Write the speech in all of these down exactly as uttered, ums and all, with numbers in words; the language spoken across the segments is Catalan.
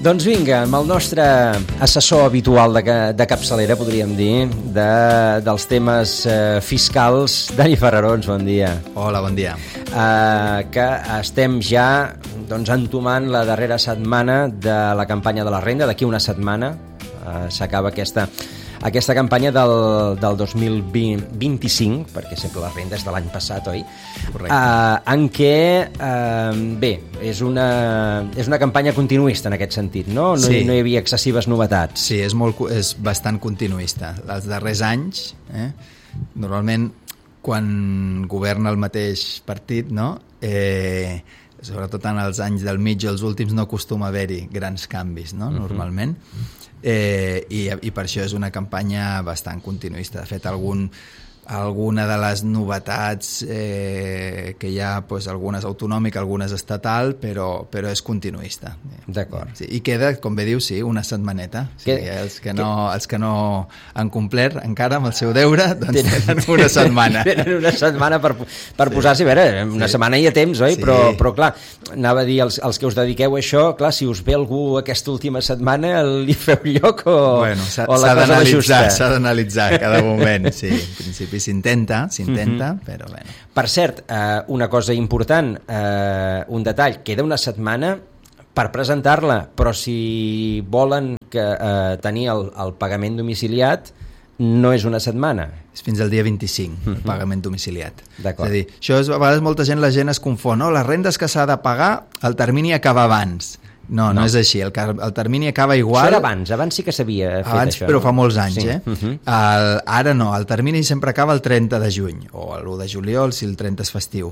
Doncs vinga, amb el nostre assessor habitual de, de capçalera, podríem dir, de, dels temes eh, fiscals, Dani Ferrarons, bon dia. Hola, bon dia. Eh, que estem ja doncs, entomant la darrera setmana de la campanya de la renda. D'aquí una setmana eh, s'acaba aquesta... aquesta campanya del, del dos mil vint-i-cinc, perquè sempre la renda és de l'any passat, oi? Correcte. Uh, en què, uh, bé, és una, és una campanya continuista en aquest sentit, no? No, sí. no hi havia excessives novetats. Sí, és, molt, és bastant continuista. Els darrers anys, eh, normalment, quan governa el mateix partit, no? Eh, sobretot en els anys del mig o els últims no acostuma a haver-hi grans canvis, no? Uh-huh. Normalment. Eh, i, i per això és una campanya bastant continuista. De fet, algun, alguna de les novetats eh, que hi ha, pues, algunes autonòmica, algunes estatal, però, però és continuista. D'acord. Sí, i queda, com bé diu, sí, una setmaneta. Sí, que, els, que no, que... els que no han complert encara amb el seu deure, doncs tenen, tenen una setmana. Tenen una setmana per, per sí. posar-s'hi. A veure, una sí. setmana hi ha temps, oi? Sí. Però, però clar, anava a dir, els, els que us dediqueu a això, clar, si us ve algú aquesta última setmana, li feu lloc o, bueno, o la cosa va justa? S'ha d'analitzar cada moment, sí. En principi s'intenta, s'intenta, uh-huh. però bueno. Per cert, eh, una cosa important, eh, un detall, queda una setmana per presentar-la, però si volen que, eh, tenir el, el pagament domiciliat, no és una setmana. És fins al dia vint-i-cinc, uh-huh. el pagament domiciliat. D'acord. És a dir, això és, a vegades molta gent, la gent es confon, no? Les rendes que s'ha de pagar, el termini acaba abans. No, no, no és així, el, el termini acaba igual... Això era abans, abans sí que s'havia fet abans, això. Però no? fa molts anys, sí. eh? Uh-huh. el, ara no, el termini sempre acaba el trenta de juny, o l'u de juliol, si el trenta és festiu.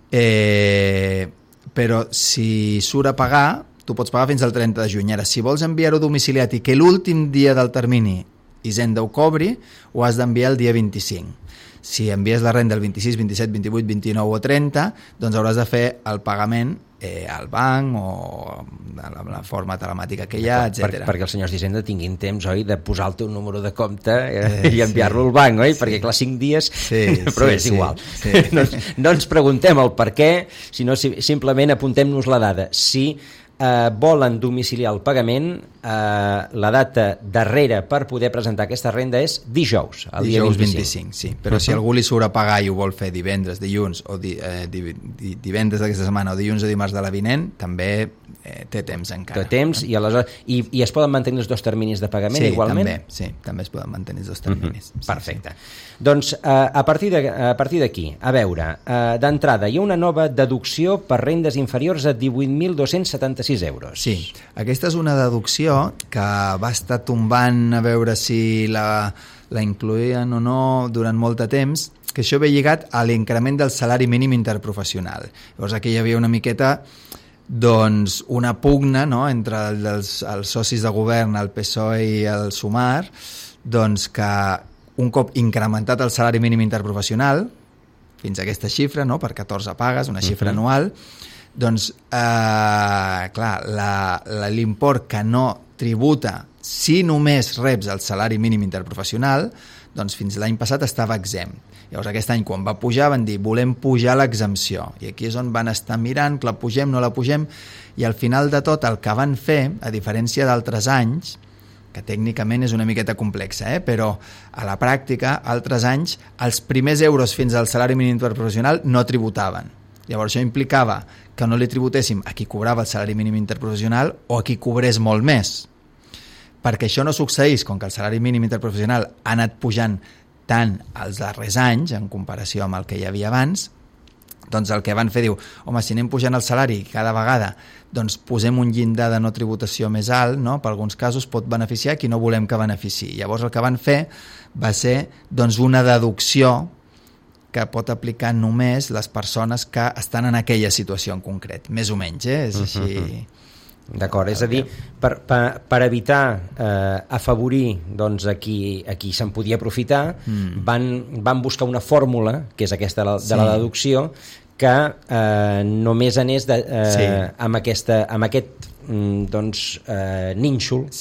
Eh, però si surt a pagar, tu pots pagar fins al trenta de juny. Ara, si vols enviar-ho domiciliat i que l'últim dia del termini Hisenda ho cobri, ho has d'enviar el dia vint-i-cinc. Si envies la renda el vint-i-sis, vint-i-set, vint-i-vuit, vint-i-nou o trenta, doncs hauràs de fer el pagament eh, al banc o de la, la forma telemàtica que hi ha, etcètera. Per, perquè els senyors d'Hisenda tinguin temps, oi, de posar el teu número de compte eh, i enviar-lo sí, al banc, oi? Sí. Perquè, clar, cinc dies, sí, però sí, és igual. Sí, sí. No, no ens preguntem el per què, sinó si, simplement apuntem-nos la dada. Si eh, volen domiciliar el pagament, eh, la data darrere per poder presentar aquesta renda és dijous, el dijous dia vint-i-cinc. vint-i-cinc, sí. Però uh-huh. si algú li surt a pagar i ho vol fer divendres, dilluns, o di, eh, di, di, divendres d'aquesta setmana, o dilluns o dimarts de la vinent, també eh, té temps encara. Té temps, i, aleshores, i, i es poden mantenir els dos terminis de pagament sí, igualment? També, sí, també es poden mantenir els dos terminis. Uh-huh. Sí, perfecte. Sí. Doncs eh, a partir de, a partir d'aquí, a veure, eh, d'entrada, hi ha una nova deducció per rendes inferiors a divuit mil dos-cents setanta-sis euros. Sí, aquesta és una deducció que va estar tombant a veure si la, la incloïen o no durant molt de temps, que això ve lligat a l'increment del salari mínim interprofessional. Llavors aquí hi havia una miqueta doncs una pugna, no?, entre els, els socis de govern, el P S O E i el Sumar, doncs que un cop incrementat el salari mínim interprofessional, fins a aquesta xifra, no?, per catorze pagues, una xifra uh-huh. anual, doncs, eh, clar, la, la, l'import que no tributa si només reps el salari mínim interprofessional, doncs fins l'any passat estava exempt. Llavors aquest any quan va pujar van dir volem pujar l'exempció, i aquí és on van estar mirant que la pugem, no la pugem, i al final de tot el que van fer, a diferència d'altres anys, que tècnicament és una miqueta complexa, eh? Però a la pràctica, altres anys, els primers euros fins al salari mínim interprofessional no tributaven. Llavors això implicava que no li tributéssim a qui cobrava el salari mínim interprofessional o a qui cobrés molt més. Perquè això no succeís, com que el salari mínim interprofessional ha anat pujant tant els darrers anys en comparació amb el que hi havia abans, doncs el que van fer diu, home, si anem pujant el salari cada vegada, doncs posem un llindar de no tributació més alt, no? Per alguns casos pot beneficiar qui no volem que beneficiï. Llavors el que van fer va ser doncs, una deducció que pot aplicar només les persones que estan en aquella situació en concret, més o menys, eh? És així... Uh-huh. D'acord, és a dir, per, per, per evitar eh, afavorir doncs, a qui, a qui se'n podia aprofitar, mm. van, van buscar una fórmula, que és aquesta de la, sí. de la deducció, que eh, només anés de, eh, sí. amb, aquesta, amb aquest doncs, eh, nínxol sí.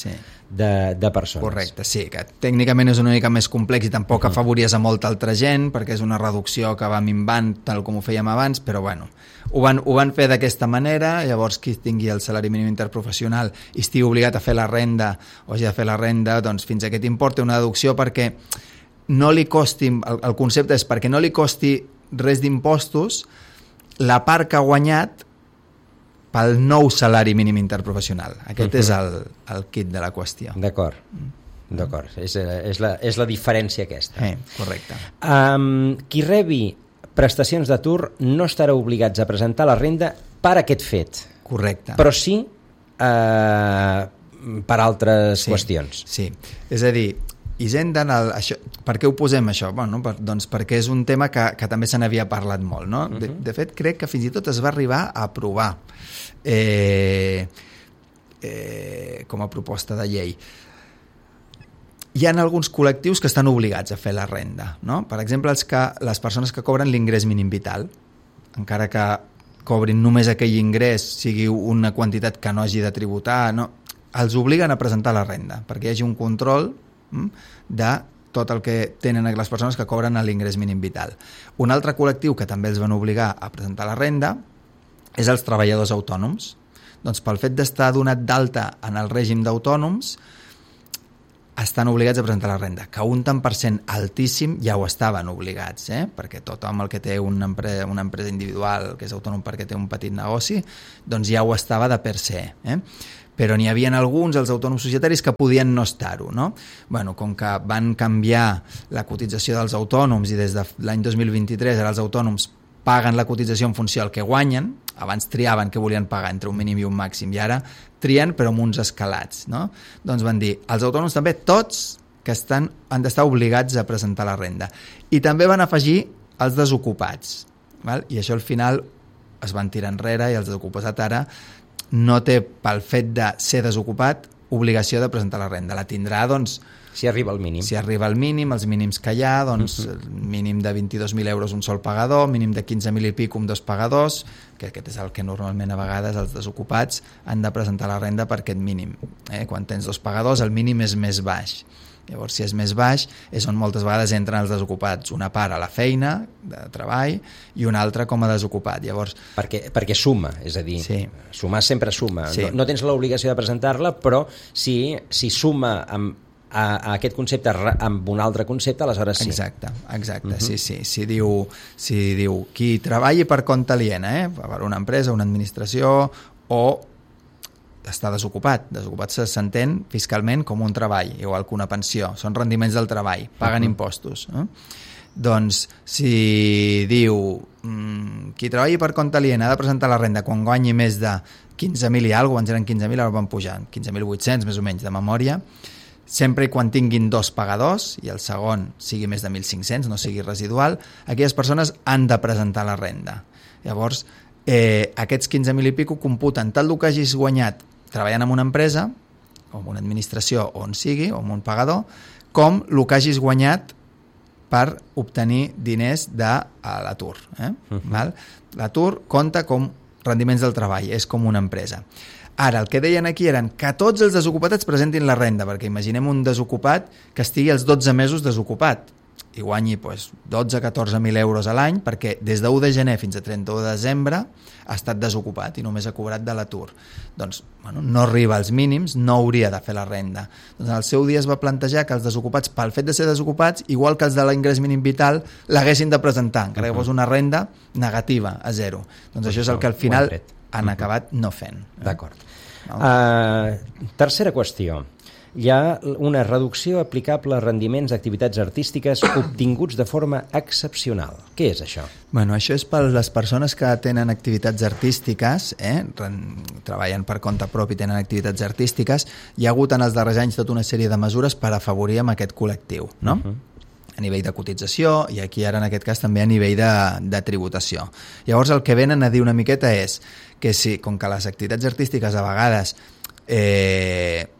de, de persones. Correcte, sí, que tècnicament és una mica més complex i tampoc uh-huh. afavories a molta altra gent, perquè és una reducció que va minvant tal com ho fèiem abans, però bueno, ho van, ho van fer d'aquesta manera. Llavors qui tingui el salari mínim interprofessional i estigui obligat a fer la renda o hagi de fer la renda, doncs fins a aquest import té una deducció perquè no li costi, el, el concepte és perquè no li costi res d'impostos la part que ha guanyat pel nou salari mínim interprofessional. Aquest uh-huh. és el, el kit de la qüestió. D'acord, d'acord. És, és, la, és la diferència aquesta. Eh, correcte. Um, qui rebi prestacions d'atur no estarà obligats a presentar la renda per aquest fet. Correcte. Però sí eh, per altres sí, qüestions. Sí, és a dir, Hisenda, això, per què ho posem això? Bueno, per, doncs perquè és un tema que, que també se n'havia parlat molt, no? De, de fet, crec que fins i tot es va arribar a aprovar eh, eh, com a proposta de llei. Hi ha alguns col·lectius que estan obligats a fer la renda, no? Per exemple, els que, les persones que cobren l'ingrés mínim vital, encara que cobrin només aquell ingrés, sigui una quantitat que no hagi de tributar, no? Els obliguen a presentar la renda, perquè hi hagi un control de tot el que tenen les persones que cobren l'ingrés mínim vital. Un altre col·lectiu que també els van obligar a presentar la renda és els treballadors autònoms. Doncs pel fet d'estar donat d'alta en el règim d'autònoms estan obligats a presentar la renda, que un tant per cent altíssim ja ho estaven obligats, eh? Perquè tothom el que té una empresa, una empresa individual, que és autònom perquè té un petit negoci, doncs ja ho estava de per se, eh? Però n'hi havia alguns, els autònoms societaris, que podien no estar-ho, no? Bueno, com que van canviar la cotització dels autònoms i des de l'any dos mil vint-i-tres ara els autònoms paguen la cotització en funció del que guanyen, abans triaven què volien pagar entre un mínim i un màxim, i ara trien però amb uns escalats, no? Doncs van dir, els autònoms també, tots que estan, han d'estar obligats a presentar la renda. I també van afegir els desocupats, val? I això al final es van tirar enrere i els desocupats ara no té, pel fet de ser desocupat, obligació de presentar la renda. La tindrà, doncs... Si arriba al mínim. Si arriba al mínim, els mínims que hi ha, doncs, uh-huh. mínim de vint-i-dos mil euros un sol pagador, mínim de quinze mil i pic un dos pagadors, que aquest és el que normalment a vegades els desocupats han de presentar la renda per aquest mínim. Eh? Quan tens dos pagadors, el mínim és més baix. Llavors, si és més baix, és on moltes vegades entren els desocupats. Una part a la feina, de treball, i una altra com a desocupat. Llavors, perquè, perquè suma, és a dir, sí. sumar sempre suma. Sí. No, no tens l'obligació de presentar-la, però si, si suma amb, a, a aquest concepte amb un altre concepte, aleshores sí. Exacte, exacte, uh-huh. sí, sí. Si diu, si diu qui treballi per compte aliena, eh? Per una empresa, una administració, o està desocupat. Desocupat s'entén fiscalment com un treball, igual que una pensió. Són rendiments del treball, paguen uh-huh. impostos. Eh? Doncs, si diu mmm, qui treballi per compte alient ha de presentar la renda quan guanyi més de quinze mil i alguna cosa, abans eren quinze mil, ara van pujar, quinze mil vuit-cents més o menys de memòria, sempre i quan tinguin dos pagadors i el segon sigui més de mil cinc-cents, no sigui residual, aquelles persones han de presentar la renda. Llavors, eh, aquests quinze mil i pico computen tant el que hagis guanyat treballant en una empresa, o en una administració, on sigui, o en un pagador, com el que hagis guanyat per obtenir diners de l'atur. Eh? Uh-huh. Val? L'atur compta com rendiments del treball, és com una empresa. Ara, el que deien aquí eren que tots els desocupats presentin la renda, perquè imaginem un desocupat que estigui els dotze mesos desocupat i guanyi doncs, dotze a catorze mil euros a l'any, perquè des de u de gener fins a trenta-u de desembre ha estat desocupat i només ha cobrat de l'atur. Doncs bueno, no arriba als mínims, no hauria de fer la renda. Doncs al seu dia es va plantejar que els desocupats, pel fet de ser desocupats, igual que els de l'ingrés mínim vital, l'haguessin de presentar, encara que fos una renda negativa, a zero. Doncs pues això és el que al final han acabat no fent. Eh? D'acord. No? Uh, tercera qüestió. Hi ha una reducció aplicable a rendiments d'activitats artístiques obtinguts de forma excepcional. Què és això? Bueno, això és per les persones que tenen activitats artístiques, eh? treballen per compte propi i tenen activitats artístiques. Hi ha hagut en els darrers anys tota una sèrie de mesures per afavorir amb aquest col·lectiu, no? Uh-huh. A nivell de cotització i aquí ara en aquest cas també a nivell de, de tributació. Llavors el que venen a dir una miqueta és que si, com que les activitats artístiques a vegades eh,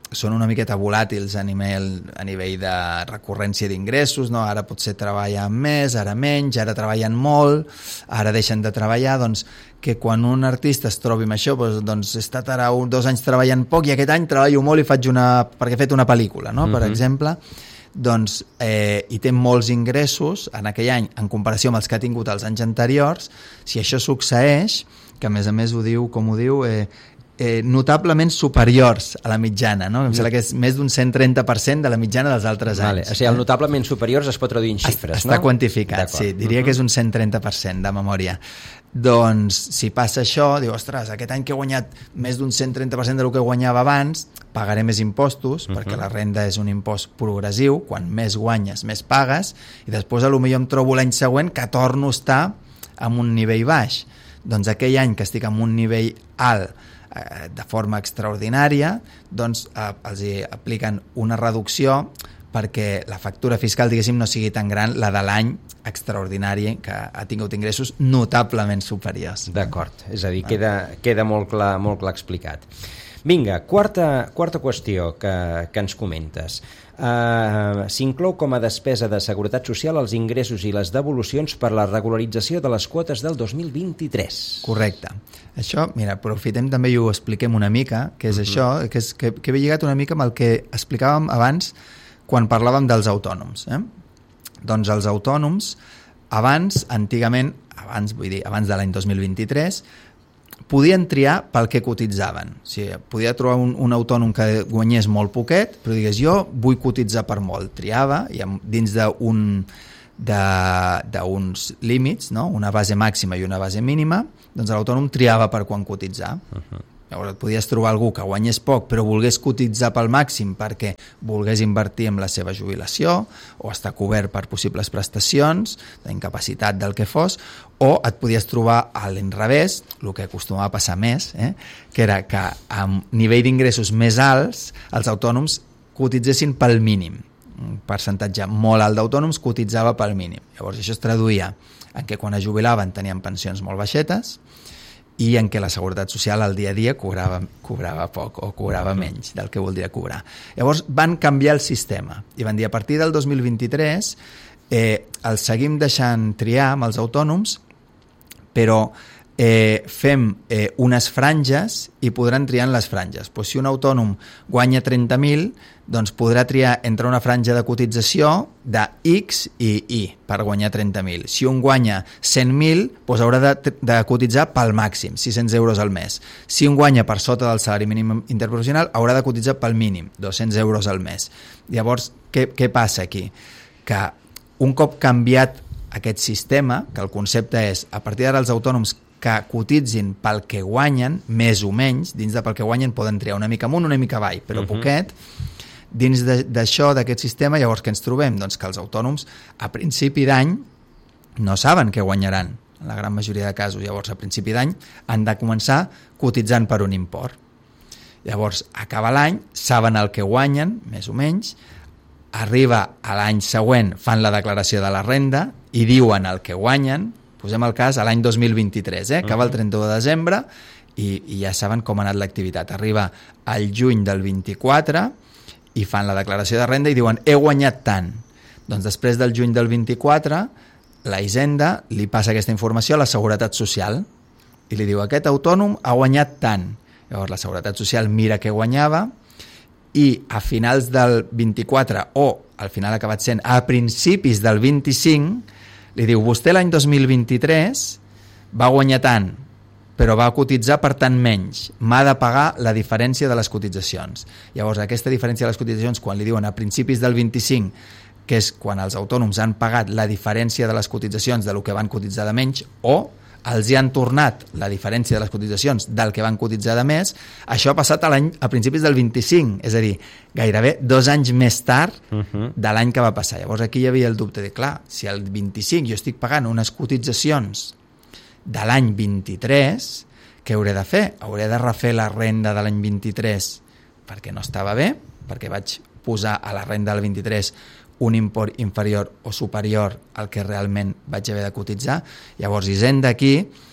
són una miqueta volàtils a nivell, a nivell de recurrència d'ingressos, no? Ara potser treballen més, ara menys, ara treballen molt, ara deixen de treballar, doncs que quan un artista es trobi amb això, doncs, doncs he estat ara un, dos anys treballant poc i aquest any treballo molt i faig una, perquè he fet una pel·lícula, no? Uh-huh. Per exemple, doncs, eh, i té molts ingressos en aquell any en comparació amb els que ha tingut els anys anteriors. Si això succeeix, que a més a més ho diu, com ho diu, eh, eh, notablement superiors a la mitjana, no? Em sembla que és més d'un cent trenta per cent de la mitjana dels altres vale. anys. O sigui, el notablement superiors es pot traduir en xifres, Està no? quantificat, sí, diria uh-huh. que és un cent trenta per cent de memòria. Doncs si passa això, diu, ostres, aquest any que he guanyat més d'un cent trenta per cent del que guanyava abans, pagaré més impostos, uh-huh. perquè la renda és un impost progressiu, quan més guanyes, més pagues, i després a lo millor em trobo l'any següent que torno a estar en un nivell baix. Doncs aquell any que estic en un nivell alt eh, de forma extraordinària, doncs eh, els hi apliquen una reducció perquè la factura fiscal, diguéssim, no sigui tan gran la de l'any extraordinari que ha tingut ingressos notablement superiors. D'acord, és a dir, queda, queda molt clar, molt clar explicat. Vinga, quarta, quarta qüestió que, que ens comentes. Uh, s'inclou com a despesa de Seguretat Social els ingressos i les devolucions per la regularització de les quotes del dos mil vint-i-tres. Correcte. Això, mira, aprofitem també i ho expliquem una mica, que és uh-huh. això, que, és, que, que ve lligat una mica amb el que explicàvem abans quan parlàvem dels autònoms. Eh? Doncs els autònoms, abans, antigament, abans, vull dir, abans de l'any dos mil vint-i-tres, podien triar pel que cotitzaven. O sigui, podia trobar un, un autònom que guanyés molt poquet, però digués, jo vull cotitzar per molt. Triava, i dins d'un d'uns límits, no? Una base màxima i una base mínima, doncs l'autònom triava per quan cotitzar. Uh-huh. Llavors et podies trobar algú que guanyés poc però volgués cotitzar pel màxim perquè volgués invertir en la seva jubilació o estar cobert per possibles prestacions d'incapacitat del que fos, o et podies trobar a l'inrevés, el que acostumava a passar més, eh? que era que amb nivell d'ingressos més alts els autònoms cotitzessin pel mínim. Un percentatge molt alt d'autònoms cotitzava pel mínim. Llavors això es traduïa en que quan es jubilaven tenien pensions molt baixetes i en què la Seguretat Social al dia a dia cobrava, cobrava poc o cobrava menys del que voldria cobrar. Llavors van canviar el sistema i van dir a partir del dos mil vint-i-tres eh, els seguim deixant triar amb els autònoms, però eh, fem eh, unes franges i podran triar en les franges. Pues si un autònom guanya trenta mil, doncs podrà triar entre una franja de cotització de X i Y per guanyar trenta mil. Si un guanya cent mil, doncs haurà de, de cotitzar pel màxim, sis-cents euros al mes. Si un guanya per sota del salari mínim interprofessional, haurà de cotitzar pel mínim, dos-cents euros al mes. Llavors, què, què passa aquí? Que un cop canviat aquest sistema, que el concepte és, a partir d'ara els autònoms que cotitzin pel que guanyen, més o menys, dins de pel que guanyen poden triar una mica amunt, una mica avall, però uh-huh. poquet. Dins d'això, d'aquest sistema, llavors què ens trobem? Doncs que els autònoms a principi d'any no saben què guanyaran, en la gran majoria de casos. Llavors a principi d'any han de començar cotitzant per un import. Llavors acaba l'any, saben el que guanyen, més o menys, arriba a l'any següent, fan la declaració de la renda i diuen el que guanyen. Posem el cas a l'any dos mil vint-i-tres, eh? Acaba el trenta-u de desembre i, i ja saben com ha anat l'activitat. Arriba al juny del vint-i-quatre i fan la declaració de renda i diuen he guanyat tant. Doncs després del juny del vint-i-quatre la Hisenda li passa aquesta informació a la Seguretat Social i li diu aquest autònom ha guanyat tant. Llavors la Seguretat Social mira què guanyava i a finals del vint-i-quatre o al final ha acabat sent a principis del vint-i-cinc li diu vostè l'any dos mil vint-i-tres va guanyar tant però va cotitzar per tant menys, m'ha de pagar la diferència de les cotitzacions. Llavors, aquesta diferència de les cotitzacions, quan li diuen a principis del vint-i-cinc, que és quan els autònoms han pagat la diferència de les cotitzacions del que van cotitzar de menys, o els hi han tornat la diferència de les cotitzacions del que van cotitzar de més, això ha passat a, l'any, a principis del vint-i-cinc, és a dir, gairebé dos anys més tard uh-huh. de l'any que va passar. Llavors, aquí hi havia el dubte de, clar, si al vint-i-cinc jo estic pagant unes cotitzacions de l'any vint-i-tres, què hauré de fer? Hauré de refer la renda de l'any vint-i-tres perquè no estava bé, perquè vaig posar a la renda del vint-i-tres un import inferior o superior al que realment vaig haver de cotitzar. Llavors, Hisenda aquí,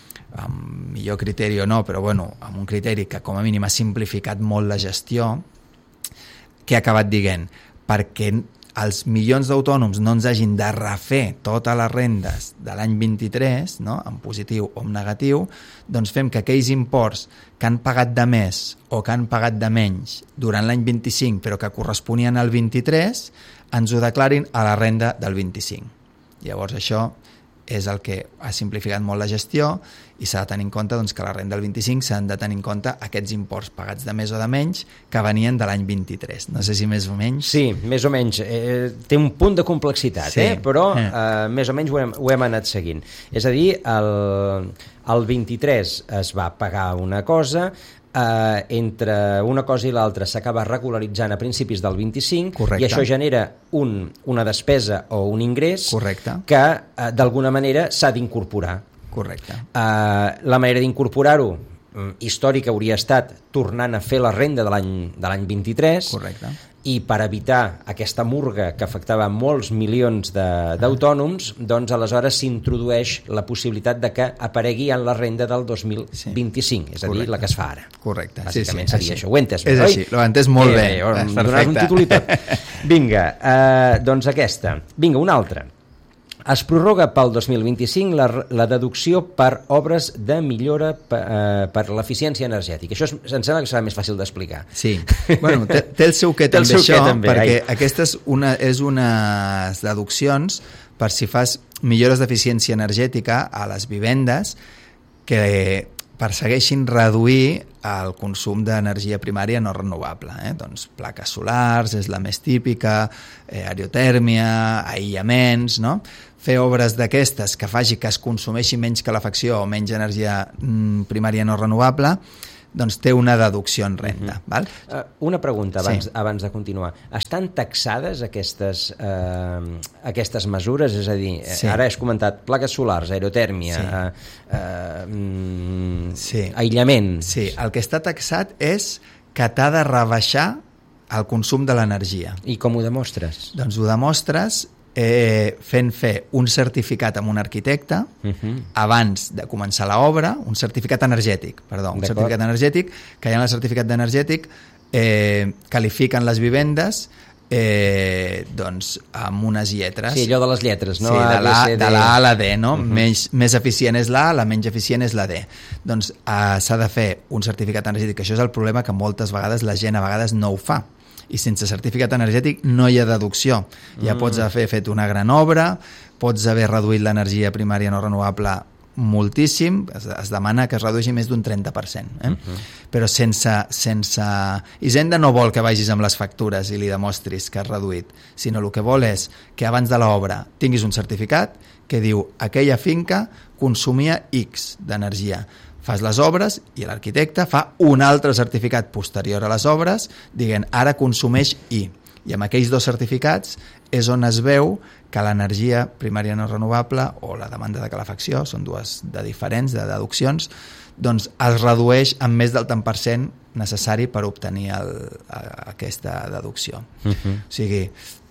amb millor criteri o no, però bueno, amb un criteri que com a mínim ha simplificat molt la gestió, què ha acabat dient? Perquè els milions d'autònoms no ens hagin de refer totes les rendes de l'any vint-i-tres, no? En positiu o en negatiu, doncs fem que aquells imports que han pagat de més o que han pagat de menys durant l'any vint-i-cinc però que corresponien al vint-i-tres ens ho declarin a la renda del vint-i-cinc. Llavors això és el que ha simplificat molt la gestió i s'ha de tenir en compte doncs, que la renda del vint-i-cinc s'han de tenir en compte aquests imports pagats de més o de menys que venien de l'any vint-i-tres. No sé si més o menys... Sí, més o menys. Eh, té un punt de complexitat, sí. eh? però eh. Eh, més o menys ho hem, ho hem anat seguint. És a dir, el, el vint-i-tres es va pagar una cosa, Uh, entre una cosa i l'altra s'acaba regularitzant a principis del vint-i-cinc. Correcte. I això genera un, una despesa o un ingrés. Correcte. Que uh, d'alguna manera s'ha d'incorporar. Correcte. Uh, la manera d'incorporar-ho um, històrica hauria estat tornant a fer la renda de l'any de l'any vint-i-tres. Correcte. I per evitar aquesta murga que afectava molts milions d'autònoms, doncs aleshores s'introdueix la possibilitat de que aparegui en la renda del dos mil vint-i-cinc, sí. és a dir, Correcte. La que es fa ara. Correcte. Bàsicament sí, sí, seria així. això. Ho he entès bé, és oi? així, l'ho he entès molt eh, bé. bé. Em donaràs un títol i tot. Vinga, uh, doncs aquesta. Vinga, una altra. Es prorroga pel dos mil vint-i-cinc la, la deducció per obres de millora per, eh, per l'eficiència energètica. Això es, em sembla que serà més fàcil d'explicar. Sí, bueno, té, té el seu què també això, també, perquè ai. aquesta és, una, és unes deduccions per si fas millores d'eficiència energètica a les vivendes que persegueixin reduir el consum d'energia primària no renovable. Eh? Doncs plaques solars és la més típica, eh, aerotèrmia, aïllaments, no? Fer obres d'aquestes que faci que es consumeixi menys calefacció o menys energia mm, primària no renovable, doncs té una deducció en renda. Uh-huh. Val? Uh, una pregunta abans, sí. abans de continuar. Estan taxades aquestes, uh, aquestes mesures? És a dir, sí. ara has comentat plaques solars, aerotèrmia, sí. uh, uh, mm, sí. aïllament. Sí, el que està taxat és que t'ha de rebaixar el consum de l'energia. I com ho demostres? Doncs ho demostres Eh, fent fer un certificat amb un arquitecte uh-huh. abans de començar l'obra, un certificat energètic, perdó, un certificat energètic, que ja en el certificat energètic eh, qualifiquen les vivendes eh, doncs amb unes lletres. Sí, allò de les lletres, no? Sí, de la, de la A a la D, no? Uh-huh. Més, més eficient és la A, la menys eficient és la D. Doncs eh, s'ha de fer un certificat energètic, que això és el problema que moltes vegades la gent a vegades no ho fa. I sense certificat energètic no hi ha deducció. Ja mm. pots haver fet una gran obra, pots haver reduït l'energia primària no renovable moltíssim, es, es demana que es redueixi més d'un trenta per cent. Eh? Mm-hmm. Però sense, sense... Hisenda no vol que vagis amb les factures i li demostris que has reduït, sinó el que vol és que abans de l'obra tinguis un certificat que diu aquella finca consumia X d'energia. Fas les obres i l'arquitecte fa un altre certificat posterior a les obres dient ara consumeix I. I amb aquells dos certificats és on es veu que l'energia primària no renovable o la demanda de calefacció, són dues de diferents, de deduccions, doncs es redueix amb més del tant per cent necessari per obtenir el, a, aquesta deducció. Uh-huh. O sigui,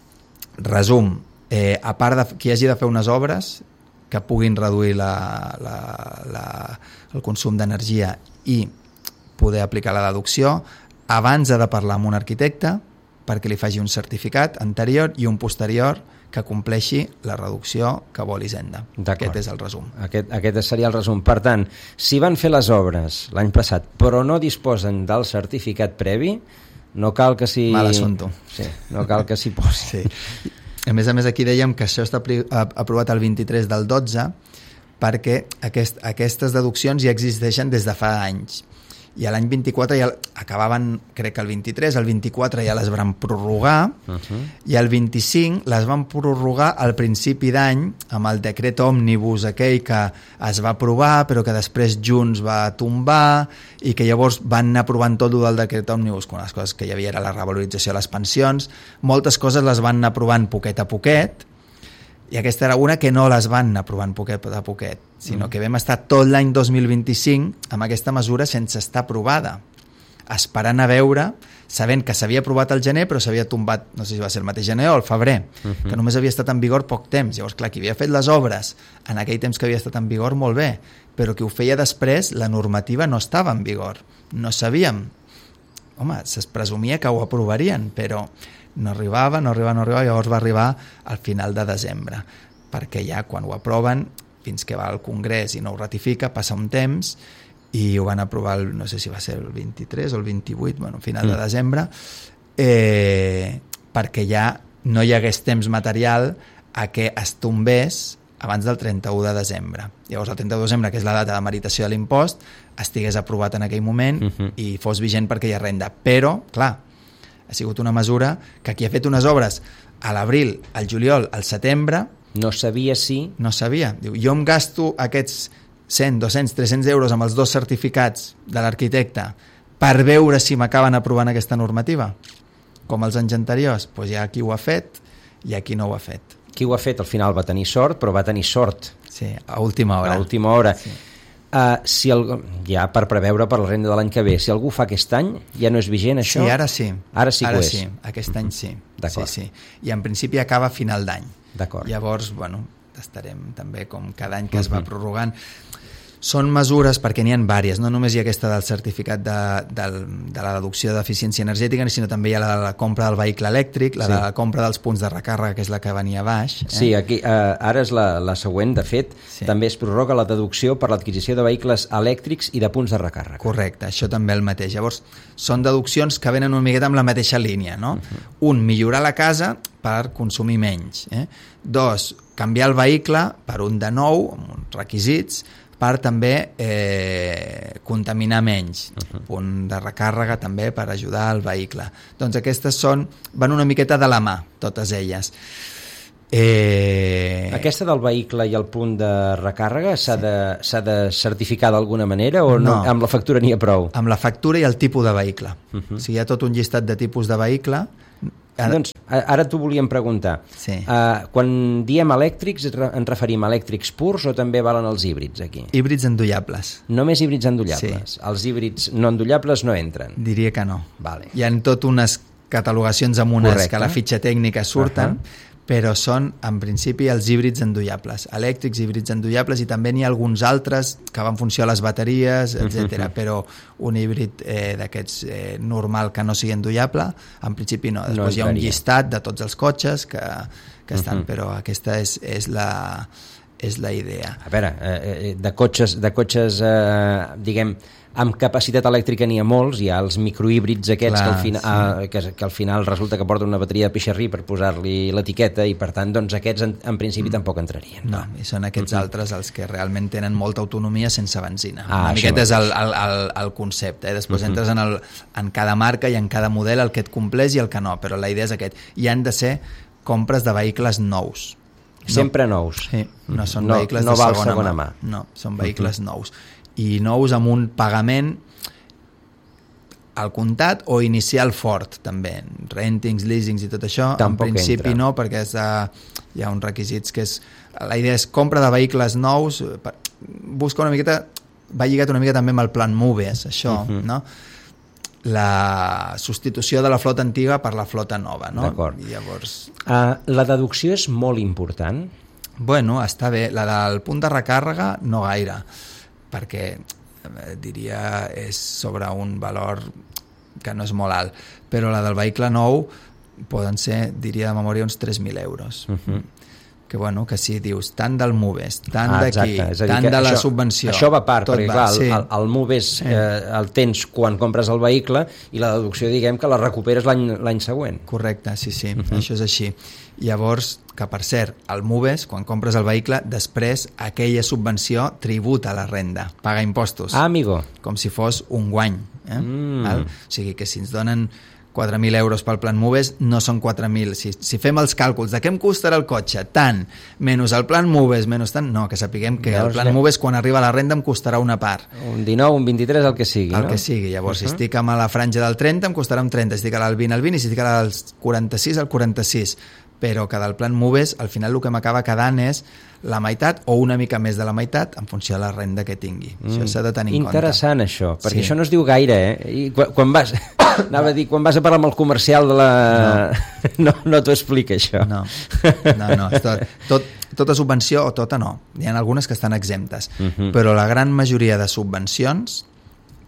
resum, eh, a part de qui hagi de fer unes obres que puguin reduir la, la, la, el consum d'energia i poder aplicar la deducció, abans ha de parlar amb un arquitecte perquè li faci un certificat anterior i un posterior que compleixi la reducció que vol Hisenda. Aquest és el resum. Aquest, aquest seria el resum. Per tant, si van fer les obres l'any passat però no disposen del certificat previ, no cal que s'hi... Mal assunto. Sí, no cal que s'hi posi. Sí. A més a més, aquí dèiem que això està aprovat el vint-i-tres del dotze perquè aquest, aquestes deduccions ja existeixen des de fa anys. I l'any vint-i-quatre ja acabaven, crec que el vint-i-tres, el vint-i-quatre ja les van prorrogar, uh-huh. i el vint-i-cinc les van prorrogar al principi d'any amb el decret òmnibus aquell que es va aprovar però que després Junts va tombar i que llavors van anar aprovant tot el del decret òmnibus, quan les coses que hi havia era la revalorització de les pensions, moltes coses les van anar aprovant poquet a poquet i aquesta era una que no les van anar aprovant poquet a poquet, sinó que vam estar tot l'any dos mil vint-i-cinc amb aquesta mesura sense estar aprovada, esperant a veure, sabent que s'havia aprovat al gener però s'havia tombat, no sé si va ser el mateix gener o el febrer, uh-huh. que només havia estat en vigor poc temps. Llavors, clar, qui havia fet les obres en aquell temps que havia estat en vigor, molt bé, però qui ho feia després, la normativa no estava en vigor, no sabíem home, es presumia que ho aprovarien, però no arribava, no arribava, no arribava, llavors va arribar al final de desembre, perquè ja quan ho aproven, fins que va al Congrés i no ho ratifica, passa un temps i ho van aprovar, el, no sé si va ser el vint-i-tres o el vint-i-vuit, bueno, final mm. de desembre, eh, perquè ja no hi hagués temps material a que es tombés abans del trenta-u de desembre. Llavors, el trenta-u de desembre, que és la data de meritació de l'impost, estigués aprovat en aquell moment uh-huh. i fos vigent perquè hi ha renda. Però, clar, ha sigut una mesura que qui ha fet unes obres a l'abril, al juliol, al setembre... No sabia si... No sabia. Diu, jo em gasto aquests cent, dos-cents, tres-cents euros amb els dos certificats de l'arquitecte per veure si m'acaben aprovant aquesta normativa. Com els anys anteriors, doncs hi ha qui ho ha fet i hi ha qui no ho ha fet. Qui ho ha fet al final va tenir sort, però va tenir sort. Sí, a última hora. A última hora. Sí. Uh, si el, ja per preveure per la renda de l'any que ve, si algú fa aquest any, ja no és vigent això? Sí, ara sí. Ara sí ara que ho és. Sí, aquest any sí. D'acord. Sí, sí. I en principi acaba a final d'any. D'acord. Llavors, bueno, estarem també com cada any que es va prorrogant. Són mesures, perquè n'hi ha diverses, no només hi ha aquesta del certificat de, de, de la deducció d'eficiència energètica, sinó també hi ha la de la compra del vehicle elèctric, la sí. de la compra dels punts de recàrrega, que és la que venia a baix. Eh? Sí, aquí, eh, ara és la, la següent, de fet, sí. també es prorroga la deducció per l'adquisició de vehicles elèctrics i de punts de recàrrega. Correcte, això també el mateix. Llavors, són deduccions que venen una miqueta amb la mateixa línia, no? Uh-huh. Un, millorar la casa per consumir menys. Eh? Dos, canviar el vehicle per un de nou, amb uns requisits, per també eh, contaminar menys. Uh-huh. Punt de recàrrega també per ajudar al vehicle. Doncs aquestes són, van una miqueta de la mà, totes elles. Eh... Aquesta del vehicle i el punt de recàrrega s'ha sí. de, s'ha de certificar d'alguna manera o no. No, amb la factura n'hi ha prou? Amb la factura i el tipus de vehicle. Uh-huh. O sigui, hi ha tot un llistat de tipus de vehicle. Ara... Doncs ara t'ho volíem preguntar. Sí. Uh, quan diem elèctrics, ens referim a elèctrics purs o també valen els híbrids aquí? Híbrids endollables. Només híbrids endollables? Sí. Els híbrids no endollables no entren? Diria que no. Vale. Hi ha tot unes catalogacions amb unes Correcte. Que a la fitxa tècnica surten, uh-huh. però són, en principi, els híbrids endollables. Elèctrics, híbrids endollables, i també n'hi ha alguns altres que van funcionar a les bateries, etcètera. Uh-huh. Però un híbrid eh, d'aquests eh, normal que no sigui endollable, en principi no. Després no hi ha un llistat de tots els cotxes que, que estan, uh-huh. però aquesta és, és la... és la idea. A veure, eh, de cotxes, de cotxes eh, diguem, amb capacitat elèctrica n'hi ha molts, hi ha els microhíbrids aquests Clar, que, al final, sí. eh, que, que al final resulta que porten una bateria de pixarrí per posar-li l'etiqueta i per tant doncs aquests en, en principi mm. tampoc entrarien. No, i són aquests mm-hmm. altres els que realment tenen molta autonomia sense benzina. Ah, una miqueta és el, el, el, el concepte. Eh? Després mm-hmm. entres en, el, en cada marca i en cada model el que et compleix i el que no, però la idea és aquest. I han de ser compres de vehicles nous. Sempre no, nous. Sí, no són no, vehicles no de segona, segona mà. mà. No, són vehicles uh-huh. nous. I nous amb un pagament al comptat o inicial fort, també. Rentings, leasings i tot això, Tampoc en principi entra. no, perquè és de, hi ha uns requisits que és... La idea és compra de vehicles nous, busca una miqueta... Va lligat una mica també amb el plan Moves, això, uh-huh. no? La substitució de la flota antiga per la flota nova, no? D'acord. I llavors... Uh, la deducció és molt important? Bueno, està bé. La del punt de recàrrega no gaire, perquè eh, diria és sobre un valor que no és molt alt, però la del vehicle nou poden ser, diria de memòria, uns tres mil euros. Uh-huh. Que bueno, que si dius tant del Moves, tant ah, d'aquí, tant de la això, subvenció... Això va a part, perquè va, clar, sí. el, el Moves sí. eh, el tens quan compres el vehicle i la deducció, diguem, que la recuperes l'any l'any següent. Correcte, sí, sí, uh-huh. això és així. Llavors, que per cert, el Moves, quan compres el vehicle, després aquella subvenció tributa la renda, paga impostos. Ah, amigo. Com si fos un guany. Eh? Mm. Val? O sigui que si ens donen quatre mil euros pel plan Moves, no són quatre mil. Si, si fem els càlculs de què em costarà el cotxe, tant, menys el plan Moves, menys tant, no, que sapiguem que Llavors, el plan Moves, quan arriba a la renda, em costarà una part. Un dinou, un vint-i-tres, el que sigui, el no? El que sigui. Llavors, uh-huh. si estic amb la franja del trenta, em costarà un trenta, si estic al vint, al vint, i si estic al quaranta-sis, al quaranta-sis. Però que del plan Moves, al final el que m'acaba quedant és la meitat o una mica més de la meitat en funció de la renda que tingui. Mm. Això s'ha de tenir en compte. Interessant, això, perquè sí. això no es diu gaire, eh? I quan, quan vas... Anava a dir, quan vas a parlar amb el comercial de la... No, no, no t'ho explica, això. No, no, no. Tot, tot, tota subvenció, o tota no. Hi ha algunes que estan exemptes. Uh-huh. Però la gran majoria de subvencions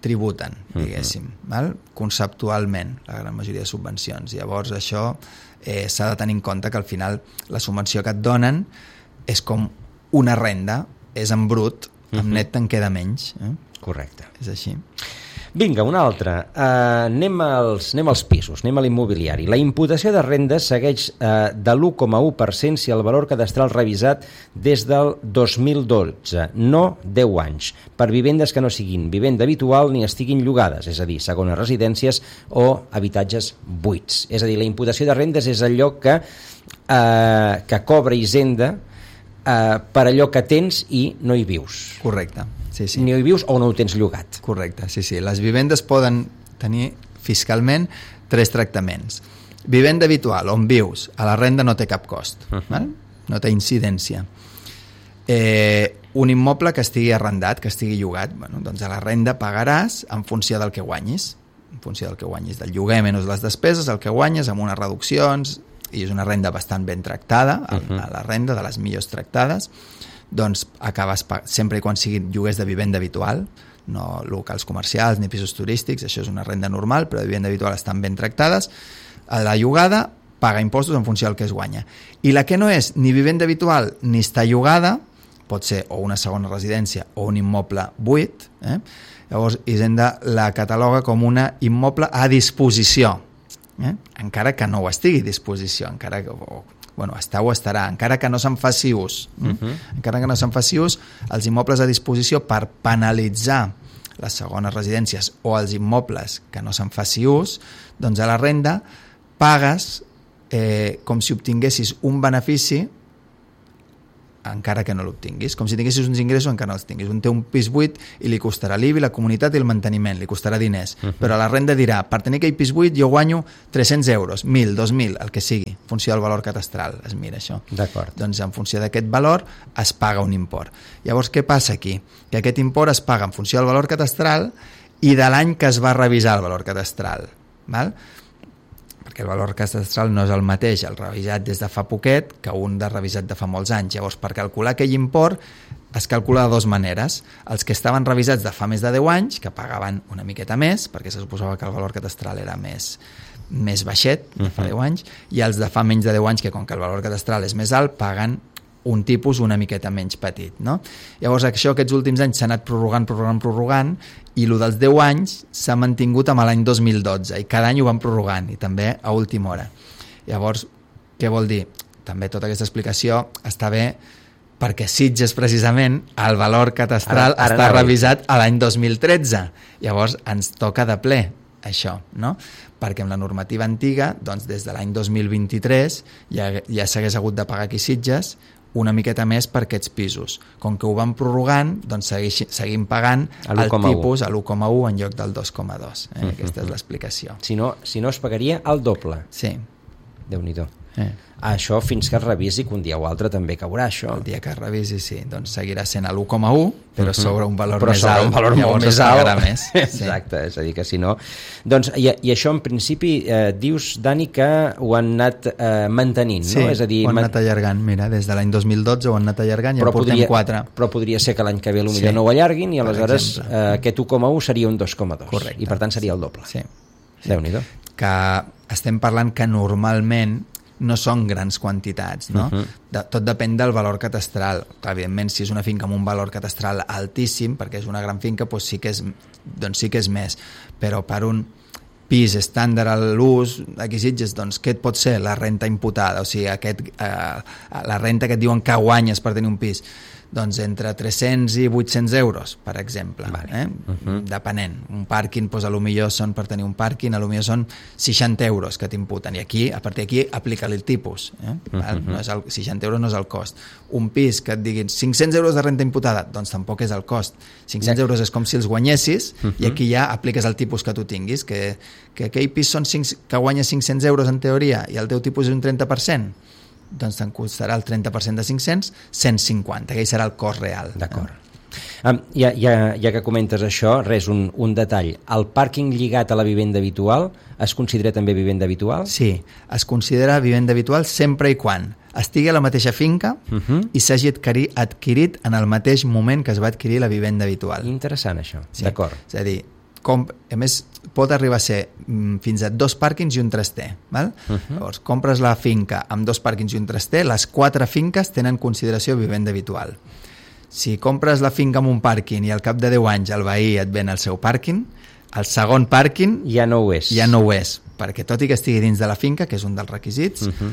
tributen, diguéssim, uh-huh. val? Conceptualment, la gran majoria de subvencions. Llavors això eh, s'ha de tenir en compte que al final la subvenció que et donen és com una renda, és en brut, en uh-huh. net te'n queda menys. Eh? Correcte. És així. Vinga, una altra. Uh, anem, als, anem als pisos, anem a l'immobiliari. La imputació de rendes segueix uh, de l'u coma u per cent si el valor cadastral revisat des del dos mil dotze, no deu anys, per vivendes que no siguin vivenda habitual ni estiguin llogades, és a dir, segones residències o habitatges buits. És a dir, la imputació de rendes és allò que, uh, que cobra Hisenda uh, per allò que tens i no hi vius. Correcte. Sí, sí. Ni hi vius o no ho tens llogat. Correcte, sí, sí. Les vivendes poden tenir fiscalment tres tractaments. Vivenda habitual, on vius, a la renda no té cap cost, uh-huh. val? No té incidència. Eh, un immoble que estigui arrendat, que estigui llogat, bueno, doncs a la renda pagaràs en funció del que guanyis, en funció del que guanyis, del lloguer menys les despeses, el que guanyes amb unes reduccions, i és una renda bastant ben tractada, uh-huh. a la renda de les millors tractades, doncs acabes sempre i quan siguin lloguers de vivenda habitual, no locals comercials ni pisos turístics, això és una renda normal, però de vivenda habitual estan ben tractades. A la llogada paga impostos en funció del que es guanya. I la que no és ni vivenda habitual ni està llogada, pot ser o una segona residència o un immoble buit, eh? Llavors Hisenda la cataloga com una immoble a disposició, eh? Encara que no ho estigui a disposició, encara que... O, bueno, està o estarà, encara que no se'n faci ús. Uh-huh. Encara que no se'n faci ús, els immobles a disposició per penalitzar les segones residències o els immobles que no se'n faci ús, doncs a la renda pagues eh, com si obtinguessis un benefici encara que no l'obtinguis, com si tinguessis uns ingressos encara no els tinguis. Un té un pis buit i li costarà l'I B I, la comunitat i el manteniment, li costarà diners, uh-huh. però la renda dirà, per tenir aquell pis buit jo guanyo tres-cents euros, mil, dos mil, el que sigui, en funció del valor catastral, es mira això. D'acord. Doncs en funció d'aquest valor es paga un import. Llavors què passa aquí? Que aquest import es paga en funció del valor catastral i de l'any que es va revisar el valor catastral, val? Perquè el valor catastral no és el mateix el revisat des de fa poquet que un de revisat de fa molts anys. Llavors, per calcular aquell import es calcula de dues maneres. Els que estaven revisats de fa més de deu anys, que pagaven una miqueta més, perquè se suposava que el valor catastral era més, més baixet, de fa deu anys, i els de fa menys de deu anys, que com que el valor catastral és més alt, paguen un tipus una miqueta menys petit, no? Llavors això aquests últims anys s'ha anat prorrogant, prorrogant, prorrogant, i el dels deu anys s'ha mantingut amb l'any dos mil dotze, i cada any ho van prorrogant, i també a última hora. Llavors, què vol dir? També tota aquesta explicació està bé perquè Sitges, precisament, el valor catastral ara, ara està revisat a l'any dos mil tretze. Llavors ens toca de ple això, no? Perquè amb la normativa antiga, doncs des de l'any dos mil vint-i-tres ja, ja s'hagués hagut de pagar aquí Sitges una miqueta més per aquests pisos. Com que ho van prorrogant, doncs segueix, seguim pagant el tipus a l'u coma u en lloc del dos coma dos. Eh? Uh-huh. Aquesta és l'explicació. Si no, si no es pagaria el doble. Sí. Déu-n'hi-do. Eh. Això fins que es revisi, que un dia o altre també caurà això. El dia que es revisi, sí, doncs seguirà sent a l'u coma u, però uh-huh. sobre un valor però més sobre alt. un valor molt més alt. Més. Exacte, sí. És a dir, que si no... Doncs, i, i això en principi eh, dius, Dani, que ho han anat eh, mantenint, sí, no? És a dir, ho han anat allargant, mira, des de l'any dos mil dotze ho han anat allargant i però en portem podria, quatre. Però podria ser que l'any que ve potser sí. no ho allarguin i aleshores eh, aquest u coma u seria un dos coma dos. Correcte. I per tant seria el doble. Sí. Déu-n'hi-do. Que estem parlant que normalment no són grans quantitats, no? Uh-huh. De, tot depèn del valor catastral. Clar, evidentment, si és una finca amb un valor catastral altíssim, perquè és una gran finca, doncs sí que és, doncs sí que és més. Però per un pis estàndard a l'ús, aquí Sitges, doncs què et pot ser la renta imputada? O sigui, aquest, eh, la renta que et diuen que guanyes per tenir un pis, doncs entre tres-cents i vuit-cents euros, per exemple, vale. eh? uh-huh. Depenent. Un pàrquing, doncs, a lo millor són, per tenir un pàrquing, a lo millor són seixanta euros que t'imputen, i aquí, a partir d'aquí, aplica-li el tipus. Eh? Uh-huh. No és el, seixanta euros no és el cost. Un pis que et diguin cinc-cents euros de renta imputada, doncs tampoc és el cost. cinc-cents euros és com si els guanyessis, uh-huh. i aquí ja apliques el tipus que tu tinguis, que, que aquell pis són cinc, que guanya cinc-cents euros en teoria, i el teu tipus és un trenta per cent, doncs te'n costarà el trenta per cent de cinc-cents, cent cinquanta, aquell serà el cost real. D'acord. Eh? Um, ja, ja, ja que comentes això, res, un, un detall. El pàrquing lligat a la vivenda habitual es considera també vivenda habitual? Sí, es considera vivenda habitual sempre i quan estigui a la mateixa finca uh-huh. i s'hagi adquirit en el mateix moment que es va adquirir la vivenda habitual. Interessant, això. Sí. D'acord. És a dir, com, a més, pot arribar a ser mm, fins a dos pàrquings i un traster. Val? Uh-huh. Llavors, compres la finca amb dos pàrquings i un traster, les quatre finques tenen consideració vivenda habitual. Si compres la finca amb un pàrquing i al cap de deu anys el veí et ven el seu pàrquing, el segon pàrquing ja no ho és. Ja no ho és, perquè tot i que estigui dins de la finca, que és un dels requisits, uh-huh.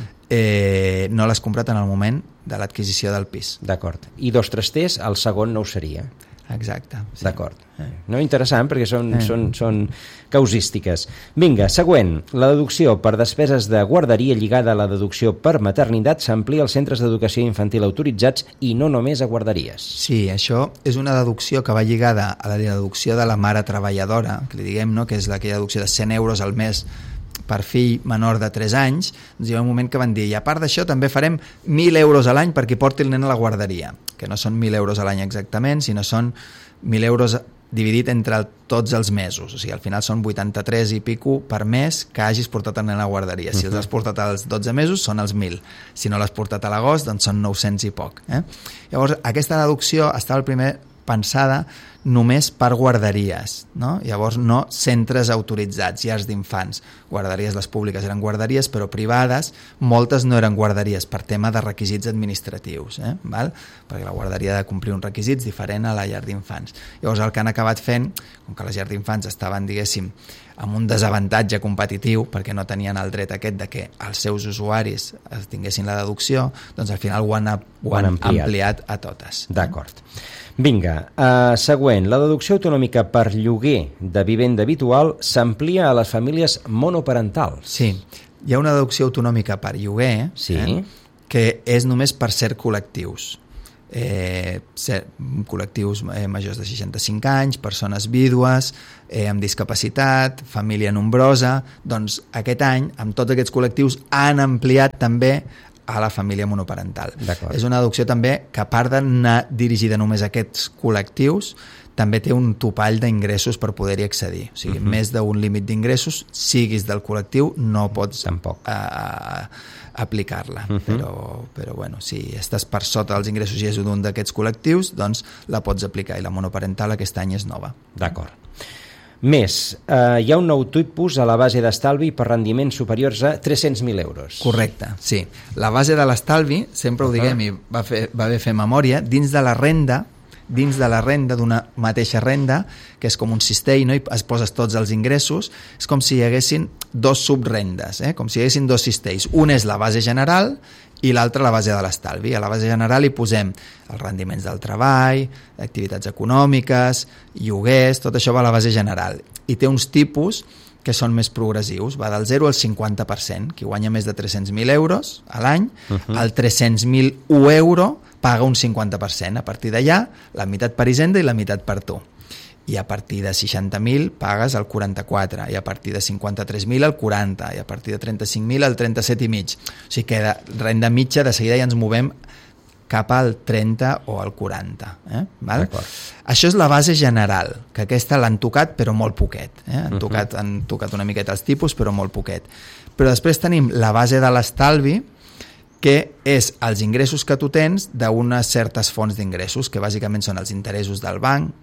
eh, no l'has comprat en el moment de l'adquisició del pis. D'acord. I dos trasters, el segon no ho seria. Exacte. Sí. D'acord. No, interessant, perquè són, eh. són, són causístiques. Vinga, següent. La deducció per despeses de guarderia lligada a la deducció per maternitat s'amplia als centres d'educació infantil autoritzats i no només a guarderies. Sí, això és una deducció que va lligada a la deducció de la mare treballadora, que li diguem, no? Que és aquella deducció de cent euros al mes per fill menor de tres anys. Doncs hi ha un moment que van dir, i a part d'això també farem mil euros a l'any perquè porti el nen a la guarderia, que no són mil euros a l'any exactament, sinó són mil euros dividit entre el, tots els mesos, o sigui, al final són vuitanta-tres i pico per mes que hagis portat el nen a la guarderia. Si els has portat als dotze mesos són els mil, si no l'has portat a l'agost doncs són nou-cents i poc. Eh? Llavors, aquesta deducció estava el primer pensada només per guarderies, no? Llavors no centres autoritzats, llars d'infants. Guarderies, les públiques eren guarderies, però privades, moltes no eren guarderies per tema de requisits administratius, eh? Val? Perquè la guarderia ha de complir uns requisits diferent a la llar d'infants. Llavors el que han acabat fent, com que les llars d'infants estaven, diguéssim, amb un desavantatge competitiu, perquè no tenien el dret aquest de que els seus usuaris tinguessin la deducció, doncs al final ho han, ho han ampliat. ampliat a totes. D'acord. Vinga, uh, següent. La deducció autonòmica per lloguer de vivenda habitual s'amplia a les famílies monoparentals. Sí, hi ha una deducció autonòmica per lloguer sí. eh, que és només per cert col·lectius. Eh, ser, col·lectius eh, majors de seixanta-cinc anys, persones vídues, eh, amb discapacitat, família nombrosa. Doncs aquest any, amb tots aquests col·lectius, han ampliat també a la família monoparental. És una deducció també que, a part d'anar dirigida només a aquests col·lectius, també té un topall d'ingressos per poder-hi accedir. O sigui, uh-huh. més d'un límit d'ingressos, siguis del col·lectiu, no pots tampoc uh, aplicar-la. Uh-huh. Però, però bueno, si estàs per sota dels ingressos i és un d'aquests col·lectius, doncs la pots aplicar. I la monoparental aquest any és nova. D'acord. Més, eh, hi ha un nou tipus a la base d'estalvi per rendiments superiors a tres-cents mil euros. Correcte, sí. La base de l'estalvi, sempre ho diguem i va, fer, va bé fer memòria, dins de la renda, dins de la renda d'una mateixa renda, que és com un cistell, no? I es poses tots els ingressos, és com si hi haguessin dos subrendes, eh? Com si hi haguessin dos cistells. Un és la base general i l'altre la base de l'estalvi. A la base general hi posem els rendiments del treball, activitats econòmiques, lloguers, tot això va a la base general. I té uns tipus que són més progressius, va del zero al cinquanta per cent. Qui guanya més de tres-cents mil euros a l'any, uh-huh. el tres-cents mil un euro paga un cinquanta per cent. A partir d'allà, la meitat per Hisenda i la meitat per tu. I a partir de seixanta mil pagues el quaranta-quatre, i a partir de cinquanta-tres mil el quaranta, i a partir de trenta-cinc mil el trenta-set i mig. O sigui que de renda mitja de seguida ja ens movem cap al trenta o al quaranta. Eh? Val? Això és la base general, que aquesta l'han tocat però molt poquet. Eh? Han, tocat, han tocat una miqueta els tipus però molt poquet. Però després tenim la base de l'estalvi, que és els ingressos que tu tens d'unes certes fonts d'ingressos, que bàsicament són els interessos del banc,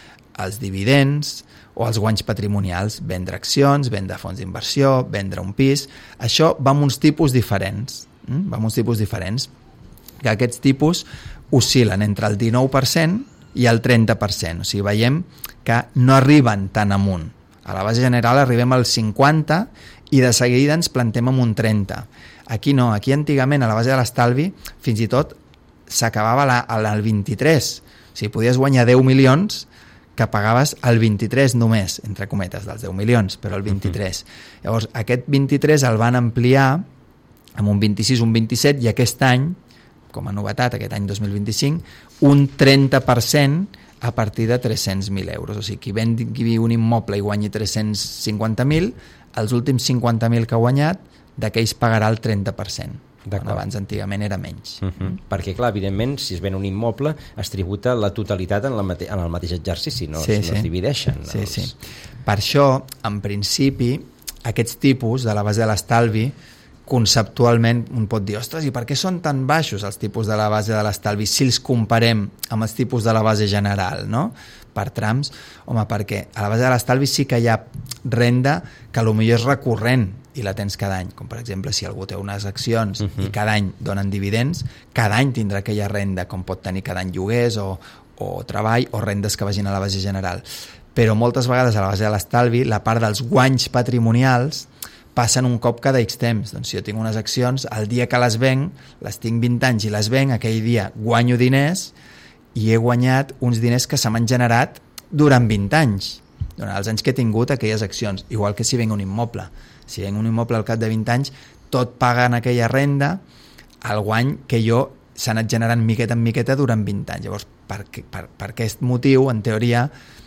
els dividends o els guanys patrimonials, vendre accions, vendre fons d'inversió, vendre un pis. Això va amb uns tipus diferents, mm? va amb uns tipus diferents, que aquests tipus oscil·len entre el dinou per cent i el trenta per cent. O sigui, veiem que no arriben tan amunt. A la base general arribem al cinquanta i de seguida ens plantem amb un trenta. Aquí no, aquí antigament a la base de l'estalvi fins i tot s'acabava al vint-i-tres. O sigui, podies guanyar deu milions que pagaves el vint-i-tres només, entre cometes, dels deu milions, però el vint-i-tres. Uh-huh. Llavors, aquest vint-i-tres el van ampliar amb un vint-i-sis, un vint-i-set, i aquest any, com a novetat, aquest any dos mil vint-i-cinc, un trenta per cent a partir de tres-cents mil euros. O sigui, qui vengui un immoble i guanyi tres-cents cinquanta mil, els últims cinquanta mil que ha guanyat, d'aquells pagarà el trenta per cent. Abans antigament era menys. Uh-huh. Perquè clar, evidentment, si es ven un immoble es tributa la totalitat en, la mate- en el mateix exercici, no, sí, no sí. es divideixen. Sí, els... sí. Per això, en principi, aquests tipus de la base de l'estalvi, conceptualment un pot dir, ostres, i per què són tan baixos els tipus de la base de l'estalvi si els comparem amb els tipus de la base general, no? per trams, home, perquè a la base de l'estalvi sí que hi ha renda que potser és recurrent i la tens cada any, com per exemple si algú té unes accions uh-huh. i cada any donen dividends, cada any tindrà aquella renda, com pot tenir cada any lloguers o, o treball o rendes que vagin a la base general. Però moltes vegades a la base de l'estalvi la part dels guanys patrimonials passen un cop cada X temps. Doncs si jo tinc unes accions, el dia que les venc, les tinc vint anys i les venc, aquell dia guanyo diners i he guanyat uns diners que se m'han generat durant vint anys, durant els anys que he tingut aquelles accions, igual que si venc un immoble. Si venc un immoble al cap de vint anys, tot paga en aquella renda el guany que jo s'ha anat generant miqueta en miqueta durant vint anys. Llavors, per, per, per aquest motiu, en teoria,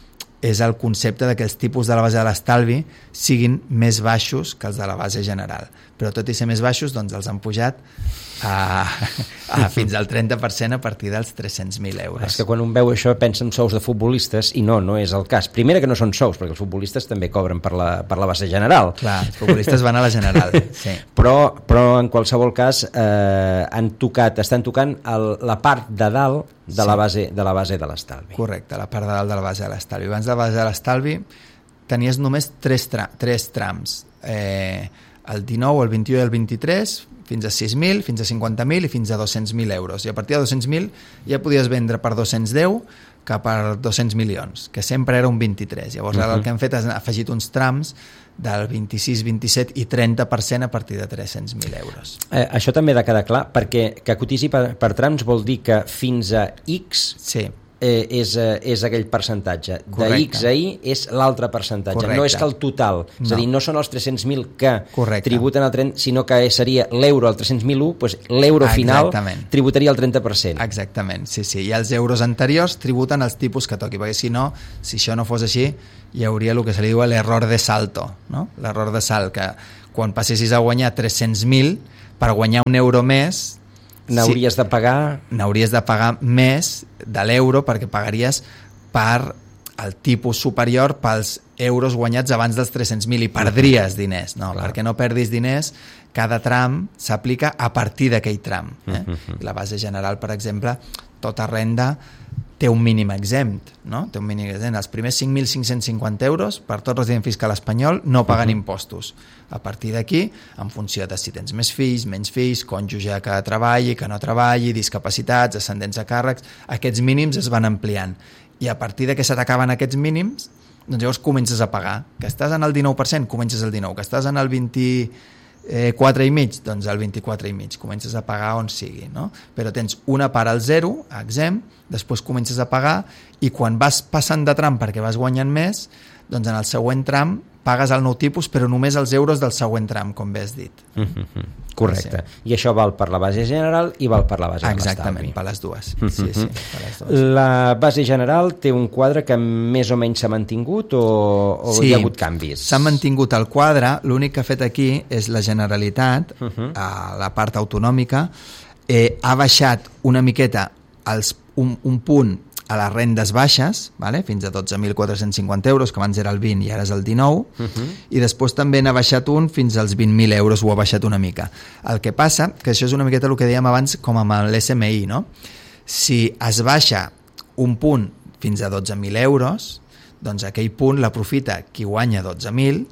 és el concepte de que els tipus de la base de l'estalvi siguin més baixos que els de la base general. Però tot i ser més baixos, doncs els han pujat a, a fins al trenta per cent a partir dels tres-cents mil euros. És que quan un veu això pensa en sous de futbolistes i no, no és el cas. Primera que no són sous, perquè els futbolistes també cobren per la, per la base general. Clar, els futbolistes van a la general. Sí. Però, però en qualsevol cas eh, han tocat, estan tocant el, la part de dalt de, sí. la base, de la base de l'estalvi. Correcte, la part de dalt de la base de l'estalvi. Abans de la base de l'estalvi tenies només tres, tra tres trams. Eh, el dinou, el vint-i-u i el vint-i-tres, fins a sis mil, fins a cinquanta mil i fins a dos-cents mil euros. I a partir de dos-cents mil ja podies vendre per dos-cents deu que per dos-cents milions, que sempre era un vint-i-tres. Llavors uh-huh. ara el que han fet és afegit uns trams del vint-i-sis, vint-i-set i trenta per cent a partir de tres-cents mil euros. Eh, això també ha de quedar clar, perquè que cotitzi per, per trams vol dir que fins a X... Sí. Eh, és, eh, és aquell percentatge. Correcte. De X a Y és l'altre percentatge. Correcte. No és que el total, és no. a dir, no són els tres-cents mil que Correcte. Tributen el trenta, sinó que seria l'euro al tres-cents mil u, doncs l'euro final tributaria el trenta per cent. Exactament, sí, sí. I els euros anteriors tributen els tipus que toqui, perquè si no, si això no fos així, hi hauria el que se li diu l'error de salto, no? L'error de salt, que quan passessis a guanyar tres-cents mil, per guanyar un euro més, n'hauries sí, de pagar n'hauries de pagar més de l'euro, perquè pagaries per el tipus superior pels euros guanyats abans dels tres-cents mil i perdries diners. No, clar. Perquè no perdis diners, cada tram s'aplica a partir d'aquell tram. Eh? Uh-huh. La base general, per exemple, tota renda té un mínim exempt, no? Té un mínim exempt. Els primers cinc mil cinc-cents cinquanta euros per tot resident fiscal espanyol no paguen uh-huh. impostos. A partir d'aquí, en funció de si tens més fills, menys fills, cònjuge que treballi, que no treballi, discapacitats, ascendents a càrrecs, aquests mínims es van ampliant. I a partir de que se t'acaben aquests mínims, doncs llavors comences a pagar. Que estàs en el dinou per cent, comences el dinou. Que estàs en el vint-i-quatre i mig, doncs el vint-i-quatre i mig. Comences a pagar on sigui, no? Però tens una part al zero, exempt, després comences a pagar i quan vas passant de tram perquè vas guanyant més, doncs en el següent tram pagues el nou tipus, però només els euros del següent tram, com bé has dit. Mm-hmm. Correcte. Sí. I això val per la base general i val per la base de l'estalvi. Exactament, per les dues. Mm-hmm. Sí, sí, per les dues. La base general té un quadre que més o menys s'ha mantingut o, o sí, hi ha hagut canvis? S'ha mantingut el quadre, l'únic que ha fet aquí és la Generalitat, uh-huh. a la part autonòmica, eh, ha baixat una miqueta els, un, un punt a les rendes baixes, vale? Fins a dotze mil quatre-cents cinquanta euros, que abans era el vint i ara és el dinou, uh-huh. i després també n'ha baixat un fins als vint mil euros, ho ha baixat una mica. El que passa, que això és una miqueta el que dèiem abans com amb l'S M I, no? Si es baixa un punt fins a dotze mil euros, doncs aquell punt l'aprofita qui guanya dotze mil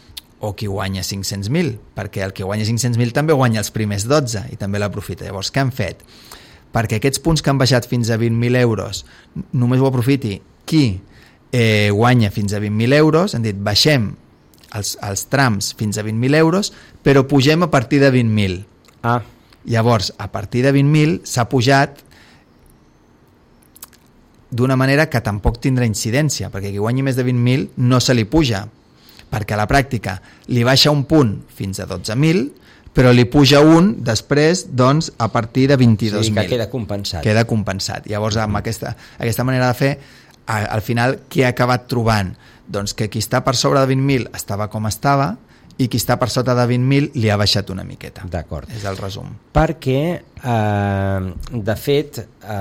o qui guanya cinc-cents mil, perquè el que guanya cinc-cents mil també guanya els primers dotze i també l'aprofita. Llavors, què han fet? Perquè aquests punts que han baixat fins a vint mil euros només ho aprofiti qui eh, guanya fins a vint mil euros, han dit baixem els, els trams fins a vint mil euros, però pugem a partir de vint mil. Ah. Llavors, a partir de vint mil s'ha pujat d'una manera que tampoc tindrà incidència, perquè qui guanyi més de vint mil no se li puja, perquè a la pràctica li baixa un punt fins a dotze mil, però li puja un després, doncs, a partir de vint-i-dos mil. Sí, que queda compensat. Queda compensat. Llavors, amb aquesta, aquesta manera de fer, al final, què ha acabat trobant? Doncs que qui està per sobre de vint mil estava com estava i qui està per sota de vint mil li ha baixat una miqueta. D'acord. És el resum. Perquè, eh, de fet,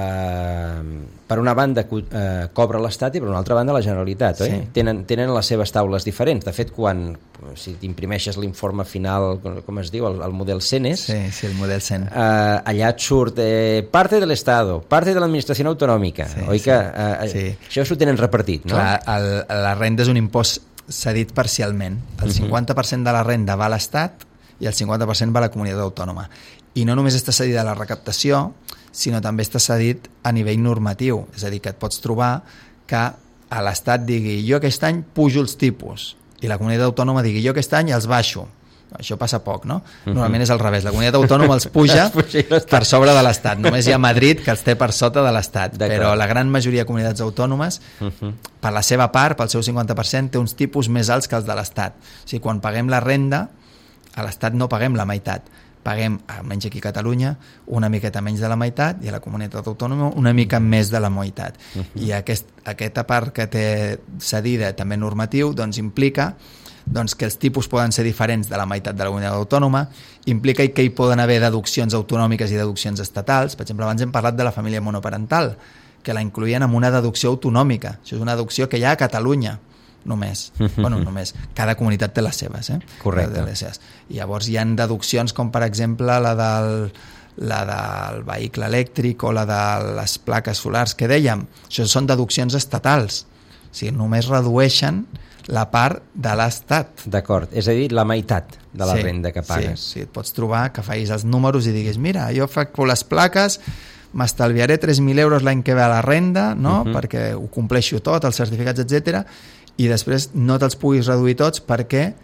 eh, per una banda eh, cobra l'Estat i per una altra banda la Generalitat, oi? Sí. Tenen, tenen les seves taules diferents. De fet, quan si t'imprimeixes l'informe final, com es diu, el, el model CENES, sí, sí, el model CEN. Eh, allà et surt eh, parte de l'Estado, parte de l'administració autonòmica, sí, oi sí, que eh, sí. Això s'ho tenen repartit, no? Clar, el, la renda és un impost cedit parcialment. El cinquanta per cent de la renda va a l'Estat i el cinquanta per cent va a la comunitat autònoma. I no només està cedida a la recaptació, sinó també està cedit a nivell normatiu. És a dir, que et pots trobar que a l'Estat digui jo aquest any pujo els tipus i la comunitat autònoma digui jo aquest any els baixo. Això passa poc, no? Normalment és al revés. La comunitat autònoma els puja per sobre de l'Estat. Només hi ha Madrid que els té per sota de l'Estat. Però la gran majoria de comunitats autònomes, per la seva part, pel seu cinquanta per cent, té uns tipus més alts que els de l'Estat. O sigui, quan paguem la renda, a l'Estat no paguem la meitat. Paguem, almenys aquí a Catalunya, una miqueta menys de la meitat i a la comunitat autònoma una mica més de la meitat. I aquest, aquesta part que té cedida també normatiu doncs implica doncs que els tipus poden ser diferents de la meitat de la comunitat autònoma, implica que hi poden haver deduccions autonòmiques i deduccions estatals. Per exemple, abans hem parlat de la família monoparental, que la incloïen amb una deducció autonòmica. Això és una deducció que hi ha a Catalunya, només. Bueno, només. Cada comunitat té les seves, eh? Correcte. Les seves. I llavors hi ha deduccions com, per exemple, la del la del vehicle elèctric o la de les plaques solars que dèiem. Això són deduccions estatals. O sigui, només redueixen la part de l'Estat. D'acord, és a dir, la meitat de la sí, renda que pagues. Sí, sí, et pots trobar que facis els números i diguis, mira, jo faig les plaques, m'estalviaré tres mil euros l'any que ve a la renda, no? Uh-huh. Perquè ho compleixo tot, els certificats, etcètera, i després no te'ls puguis reduir tots perquè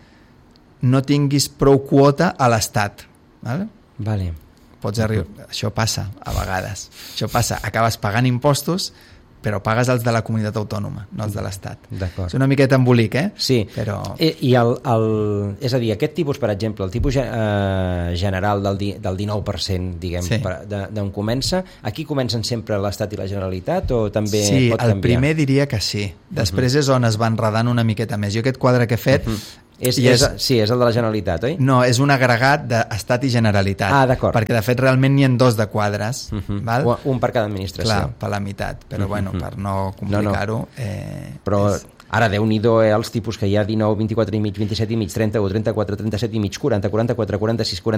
no tinguis prou quota a l'Estat. Vale? Vale. Pots arribar... Uh-huh. Això passa a vegades. Això passa, acabes pagant impostos però pagues els de la comunitat autònoma, no els de l'Estat. D'acord. És una miqueta embolic, eh? Sí, però... I, i el, el, és a dir, aquest tipus, per exemple, el tipus eh, general del, di, del dinou per cent, diguem, sí. d'on comença, aquí comencen sempre l'Estat i la Generalitat o també sí, pot canviar? Sí, el primer diria que sí. Després uh-huh. és on es va enredant una miqueta més. Jo aquest quadre que he fet... Uh-huh. És, és, sí, és el de la Generalitat, oi? No, és un agregat d'Estat i Generalitat. Ah, d'acord. Perquè, de fet, realment n'hi ha dos de quadres. Uh-huh. Val? Un per cada administració. Clar, per la meitat. Però, uh-huh. bueno, per no complicar-ho... No, no. Eh, però és... ara, Déu-n'hi-do, eh, els tipus que hi ha dinou, vint-i-quatre i mig, vint-i-set i mig, trenta-u, trenta-quatre, trenta-set i mig, quaranta, quaranta-quatre, quaranta-sis, quaranta